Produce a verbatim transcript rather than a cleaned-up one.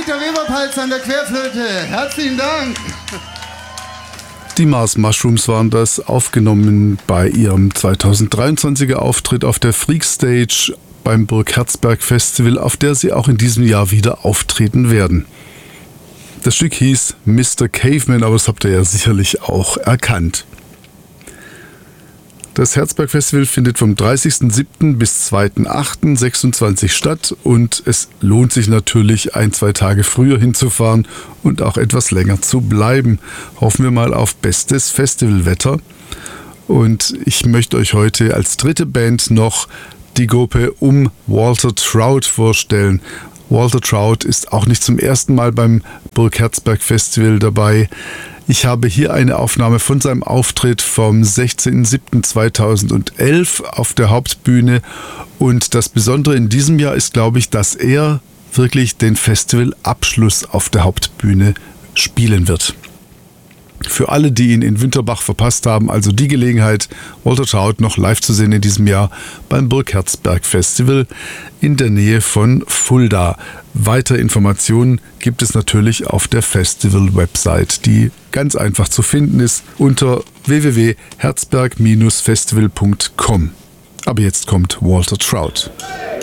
Dieter Weberpalz an der Querflöte. Herzlichen Dank. Die Mars Mushrooms waren das, aufgenommen bei ihrem zweitausenddreiundzwanziger Auftritt auf der Freak Stage beim Burg Herzberg Festival, auf der sie auch in diesem Jahr wieder auftreten werden. Das Stück hieß Mister Caveman, aber das habt ihr ja sicherlich auch erkannt. Das Herzberg Festival findet vom dreißigsten siebten bis zweiten achten sechsundzwanzig statt und es lohnt sich natürlich, ein, zwei Tage früher hinzufahren und auch etwas länger zu bleiben. Hoffen wir mal auf bestes Festivalwetter. Und ich möchte euch heute als dritte Band noch die Gruppe um Walter Trout vorstellen. Walter Trout ist auch nicht zum ersten Mal beim Burg Herzberg Festival dabei. Ich habe hier eine Aufnahme von seinem Auftritt vom sechzehnten siebten zweitausendelf auf der Hauptbühne. Und das Besondere in diesem Jahr ist, glaube ich, dass er wirklich den Festivalabschluss auf der Hauptbühne spielen wird. Für alle, die ihn in Winterbach verpasst haben, also die Gelegenheit, Walter Trout noch live zu sehen in diesem Jahr beim Burg Herzberg Festival in der Nähe von Fulda. Weitere Informationen gibt es natürlich auf der Festival-Website, die ganz einfach zu finden ist unter w w w punkt herzberg Bindestrich festival punkt com. Aber jetzt kommt Walter Trout.